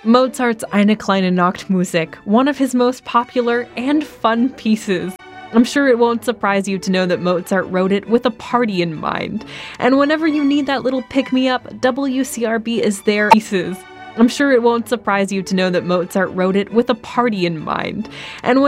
Mozart's Eine kleine Nachtmusik, one of his most popular and fun pieces. I'm sure it won't surprise you to know that Mozart wrote it with a party in mind. And whenever you need that little pick-me-up, WCRB is there. I'm sure it won't surprise you to know that Mozart wrote it with a party in mind. And